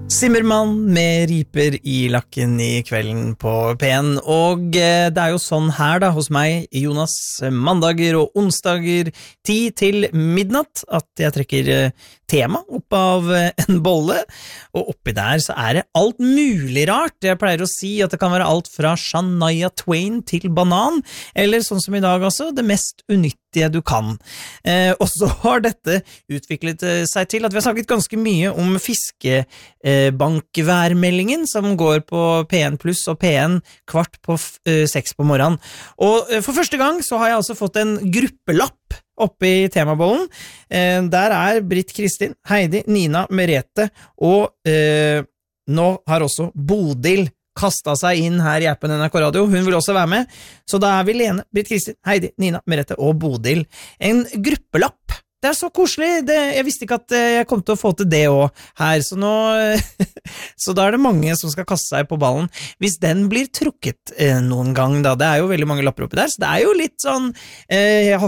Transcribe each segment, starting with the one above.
Simmermann med riper i lakken i kvelden på P1, og det jo sånn her da hos meg, Jonas, mandager og onsdager 10 til midnatt, at jeg trekker tema opp av en bolle, og oppi der så det alt mulig rart. Jeg pleier å si at det kan være alt fra Shania Twain til banan, eller sånn som i dag altså, det mest unyttige du kan. Og så har dette utviklet seg til at vi har snakket ganske mye om fiskebankværmeldingen som går på P1 Pluss og P1 kvart på 6 på morgenen. Og for første gang så har jeg altså fått en gruppelapp oppe i temabollen. Der Britt Kristin, Heidi, Nina, Merete og nå har også Bodil kastet seg inn her i appen NRK Radio. Hun vil også være med. Så da vi Lene, Britt Kristin, Heidi, Nina, Merete og Bodil. En gruppelapp. Det så koselig. Jeg visste ikke at jeg kom til å få til det også her. Så nå så da det mange som skal kaste seg på ballen. Hvis den blir trukket noen gang da, det jo veldig mange lapper oppi der, så det jo litt sånn jeg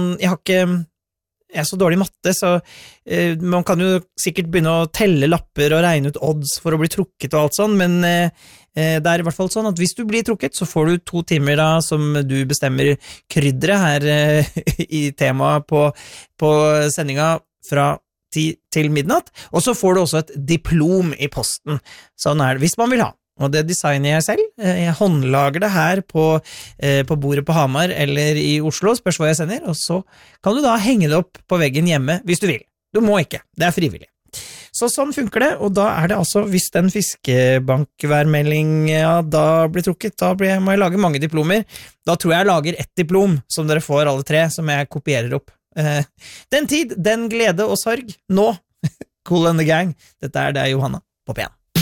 så dårlig i matte, så man kan jo sikkert begynne å telle lapper og regne ut odds for å bli trukket og alt sånn, men det i hvert fall sånn at hvis du blir trukket, så får du 2 timer da, som du bestemmer krydderet her i temaet på sendinga fra 10 til midnatt, og så får du også et diplom i posten. Sånn det, hvis man vil ha. Og det designer jeg selv. Jeg håndlager det her på bordet på Hamar eller i Oslo, spørs hva jeg sender, og så kan du da henge det opp på veggen hjemme hvis du vil. Du må ikke, det frivillig. Så sånn funker det, og da det altså, hvis den fiskebankværmeldinga da blir trukket, da må jeg lage mange diplomer. Da tror jeg lager 1 diplom, som dere får alle 3, som jeg kopierer opp. Den tid, den glede og sorg, nå. Cool and the Gang. Dette det Johanna på P1.